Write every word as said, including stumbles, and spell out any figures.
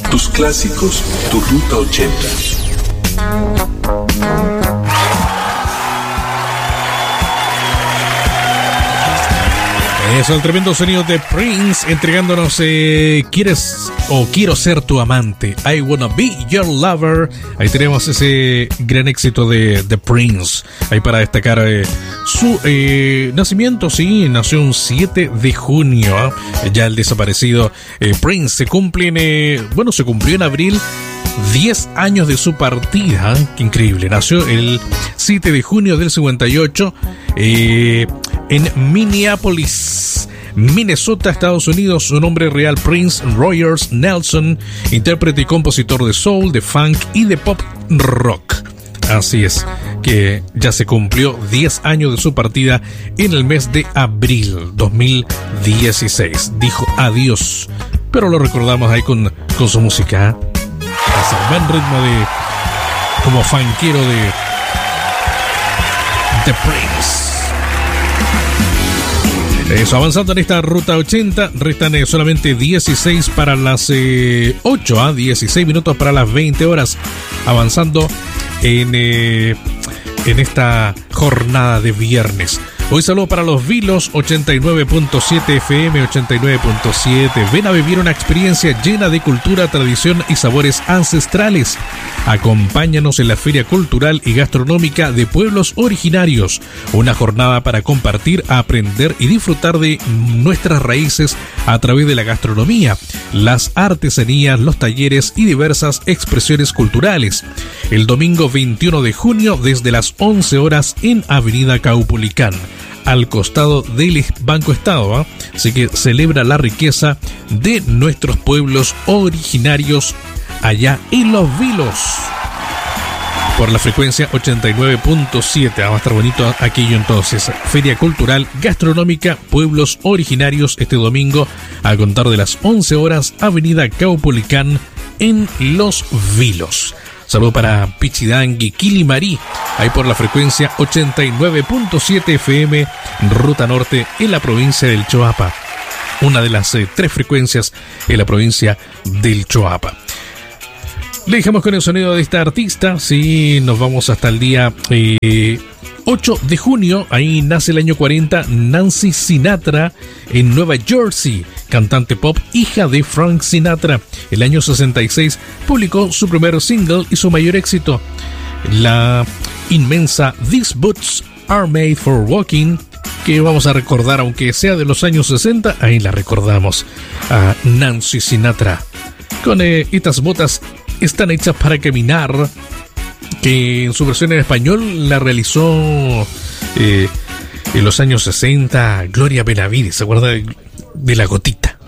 Tus clásicos, tu Ruta ochenta. Es el tremendo sonido de Prince entregándonos eh, ¿Quieres o quiero ser tu amante? I wanna be your lover. Ahí tenemos ese gran éxito de, de Prince. Ahí para destacar eh, su eh, nacimiento, sí, nació un siete de junio. ¿eh? Ya el desaparecido eh, Prince se cumple en, eh, bueno, se cumplió en abril diez años de su partida. ¿eh? Qué increíble. Nació el siete de junio del cincuenta y ocho eh, en Minneapolis, Minnesota, Estados Unidos. Su nombre real, Prince Rogers Nelson, intérprete y compositor de soul, de funk y de pop rock. Así es, que ya se cumplió diez años de su partida en el mes de abril dos mil dieciséis. Dijo adiós, pero lo recordamos ahí con, con su música. Ese buen ritmo de, como funkero de, de Prince. Eso, avanzando en esta Ruta ochenta, restan eh, solamente dieciséis para las eh, ocho, ¿ah? dieciséis minutos para las veinte horas, avanzando en, eh, en esta jornada de viernes. Hoy saludo para los Vilos, ochenta y nueve punto siete F M, ochenta y nueve punto siete. Ven a vivir una experiencia llena de cultura, tradición y sabores ancestrales. Acompáñanos en la Feria Cultural y Gastronómica de Pueblos Originarios. Una jornada para compartir, aprender y disfrutar de nuestras raíces a través de la gastronomía, las artesanías, los talleres y diversas expresiones culturales. El domingo veintiuno de junio desde las once horas en Avenida Caupolicán, al costado del Banco Estado, ¿eh? Así que celebra la riqueza de nuestros pueblos originarios allá en Los Vilos. Por la frecuencia ochenta y nueve punto siete, va a estar bonito aquello entonces. Feria Cultural Gastronómica Pueblos Originarios este domingo a contar de las once horas, Avenida Caupolicán en Los Vilos. Saludo para Pichidangui, Quilimarí, ahí por la frecuencia ochenta y nueve punto siete F M, Ruta Norte, en la provincia del Choapa. Una de las eh, tres frecuencias en la provincia del Choapa. Le dejamos con el sonido de esta artista. Sí, nos vamos hasta el día eh, ocho de junio. Ahí nace el año cuarenta Nancy Sinatra en Nueva Jersey, cantante pop, hija de Frank Sinatra. El año sesenta y seis publicó su primer single y su mayor éxito, la inmensa These Boots Are Made for Walking, que vamos a recordar, aunque sea de los años sesenta, ahí la recordamos a Nancy Sinatra con eh, estas botas están hechas para caminar, que en su versión en español la realizó eh, en los años sesenta Gloria Benavides. ¿Se acuerda de, de la gotita?